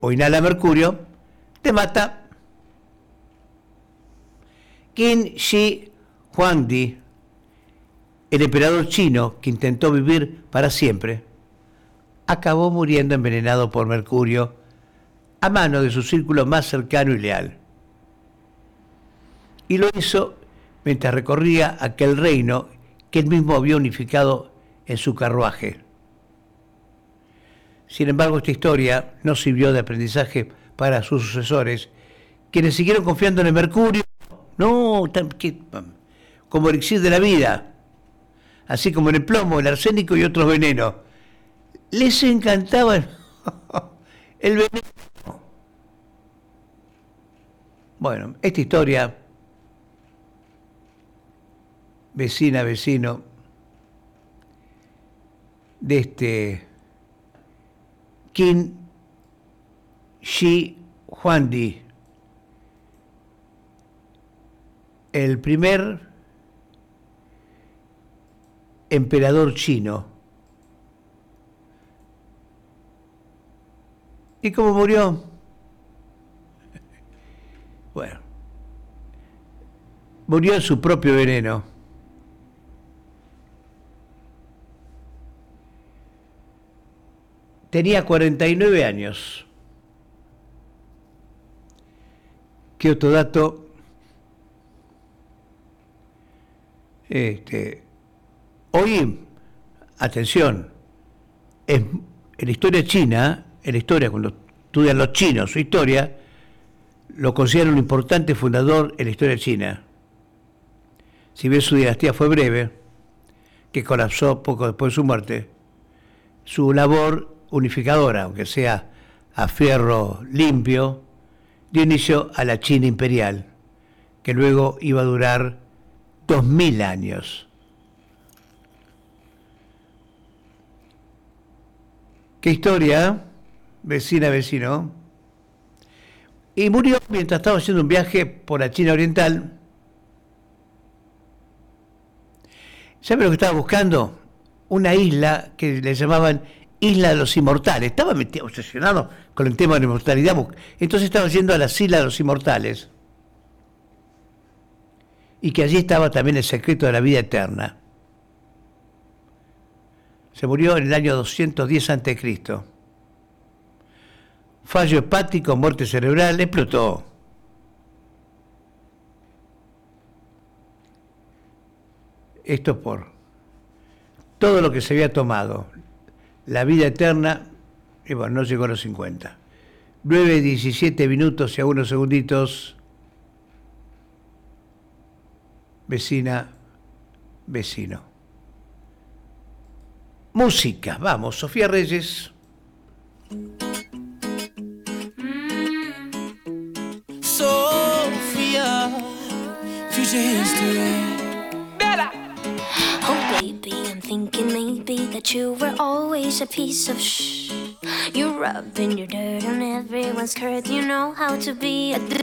o inhala mercurio, te mata. Qin Shi Huangdi, el emperador chino que intentó vivir para siempre, acabó muriendo envenenado por mercurio a mano de su círculo más cercano y leal. Y lo hizo mientras recorría aquel reino que él mismo había unificado en su carruaje. Sin embargo, esta historia no sirvió de aprendizaje para sus sucesores, quienes siguieron confiando en el mercurio, como elixir de la vida, así como en el plomo, el arsénico y otros venenos. Les encantaba el veneno. Bueno, esta historia, vecina, vecino, de este Qin Shi Huangdi, el primer emperador chino. ¿Y cómo murió? Bueno, murió en su propio veneno. Tenía 49 años. ¿Qué otro dato? Hoy, atención, en la historia china, en la historia, cuando estudian los chinos su historia, lo consideran un importante fundador en la historia china. Si bien su dinastía fue breve, que colapsó poco después de su muerte, su labor unificadora, aunque sea a fierro limpio, dio inicio a la China imperial, que luego iba a durar 2000 años. ¿Qué historia, vecina, vecino? Y murió mientras estaba haciendo un viaje por la China oriental. ¿Sabe lo que estaba buscando? Una isla que le llamaban Isla de los Inmortales. Estaba obsesionado con el tema de la inmortalidad. Entonces estaba yendo a las Islas de los Inmortales. Y que allí estaba también el secreto de la vida eterna. Se murió en el año 210 a.C. Fallo hepático, muerte cerebral, explotó. Esto por todo lo que se había tomado. La vida eterna, y bueno, no llegó a los 50. 9:17 minutos y algunos segunditos. Vecina, vecino. Música, vamos, Sofía Reyes. Sofía, future history. Oh baby, I'm thinking maybe that you were always a piece of shh. You're rubbing your dirt on everyone's skirt. You know how to be a